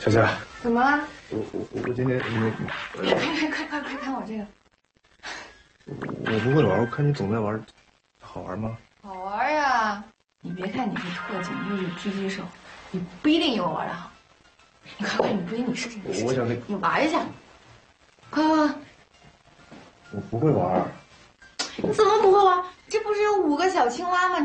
小夏， 怎么了？ 我今天快看我这个！ 我不会玩，我看你总在玩，好玩吗？ 好玩呀！你别看你是特警，又是狙击手，你不一定有我玩的好。你快，你不信你试试。 我想你玩一下，快！ 我不会玩。 你怎么不会玩？这不是有5个小青蛙吗？